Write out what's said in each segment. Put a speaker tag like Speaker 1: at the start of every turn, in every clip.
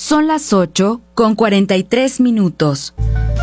Speaker 1: Son las 8:43.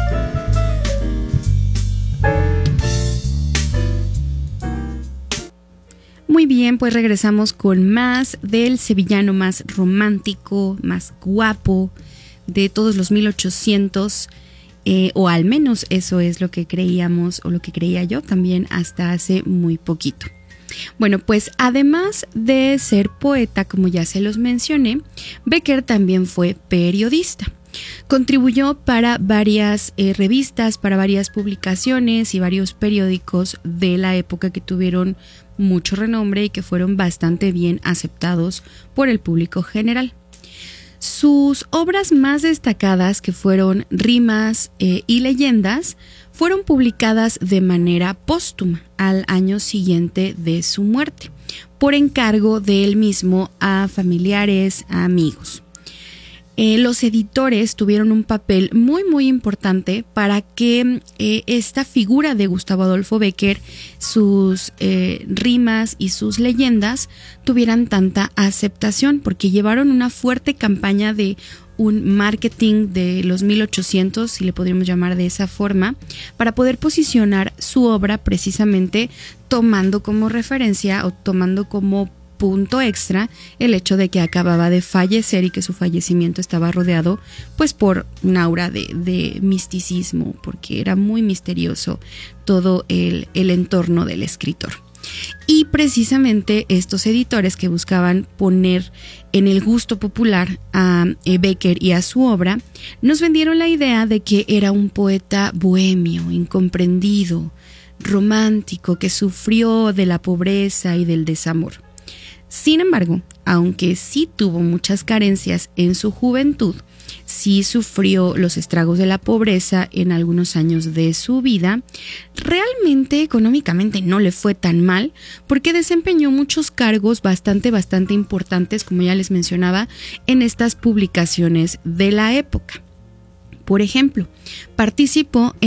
Speaker 2: Muy bien, pues regresamos con más del sevillano más romántico, más guapo de todos los 1800, o al menos eso es lo que creíamos o lo que creía yo también hasta hace muy poquito. Bueno, pues además de ser poeta, como ya se los mencioné, Bécquer también fue periodista. Contribuyó para varias revistas, para varias publicaciones y varios periódicos de la época que tuvieron mucho renombre y que fueron bastante bien aceptados por el público general. Sus obras más destacadas, que fueron Rimas y Leyendas, fueron publicadas de manera póstuma al año siguiente de su muerte, por encargo de él mismo a familiares, a amigos. Los editores tuvieron un papel muy importante para que esta figura de Gustavo Adolfo Bécquer, sus rimas y sus leyendas tuvieran tanta aceptación, porque llevaron una fuerte campaña de un marketing de los 1800, si le podríamos llamar de esa forma, para poder posicionar su obra precisamente tomando como referencia o tomando como punto extra el hecho de que acababa de fallecer y que su fallecimiento estaba rodeado pues por un aura de misticismo, porque era muy misterioso todo el entorno del escritor. Y precisamente estos editores que buscaban poner en el gusto popular a Bécquer y a su obra, nos vendieron la idea de que era un poeta bohemio, incomprendido, romántico, que sufrió de la pobreza y del desamor. Sin embargo, aunque sí tuvo muchas carencias en su juventud, sí sufrió los estragos de la pobreza en algunos años de su vida, realmente económicamente no le fue tan mal, porque desempeñó muchos cargos bastante importantes, como ya les mencionaba, en estas publicaciones de la época. Por ejemplo, participó